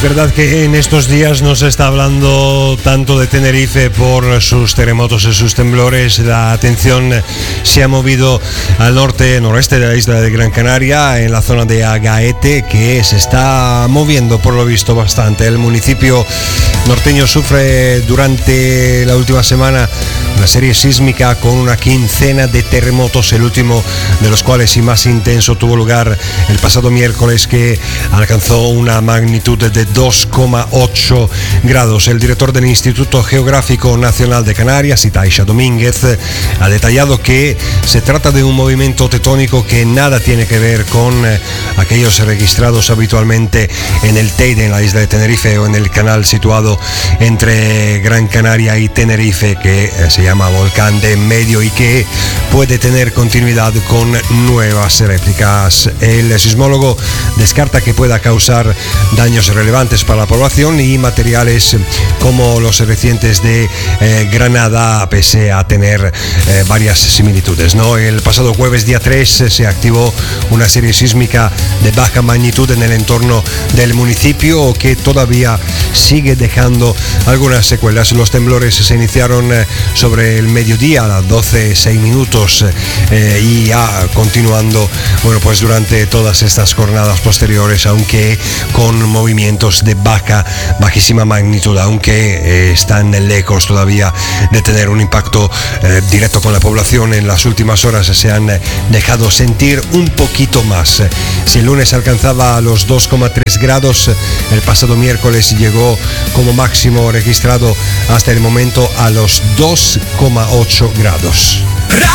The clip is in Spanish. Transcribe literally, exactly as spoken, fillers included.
verdad que en estos días no se está hablando tanto de Tenerife por sus terremotos y sus temblores. La atención se ha movido al norte, noroeste de la isla de Gran Canaria, en la zona de Agaete, que se está moviendo por lo visto bastante. El municipio norteño sufre durante la última semana una serie sísmica con una quincena de terremotos, el último de los cuales y más intenso tuvo lugar el pasado miércoles, que alcanzó una magnitud de dos coma ocho grados. El director del Instituto Geográfico Nacional de Canarias, Itaisha Domínguez, ha detallado que se trata de un movimiento tectónico que nada tiene que ver con eh, aquellos registrados habitualmente en el Teide, en la isla de Tenerife, o en el canal situado entre Gran Canaria y Tenerife, que eh, se llama Volcán de Medio y que puede tener continuidad con nuevas réplicas. El sismólogo descarta que pueda causar daños relevantes para la población y materiales como los recientes de eh, Granada, pese a tener eh, varias similitudes, ¿no? El pasado jueves día tres se activó una serie sísmica de baja magnitud en el entorno del municipio, que todavía sigue dejando algunas secuelas. Los temblores se iniciaron eh, sobre el mediodía a las doce seis minutos eh, y ya continuando, bueno, pues durante todas estas jornadas posteriores, aunque con movimientos de baja, bajísima magnitud, aunque eh, están lejos todavía de tener un impacto eh, directo con la población. En las últimas horas se han eh, dejado sentir un poquito más. Si el lunes alcanzaba los dos coma tres grados, el pasado miércoles llegó como máximo registrado hasta el momento a los dos coma ocho grados.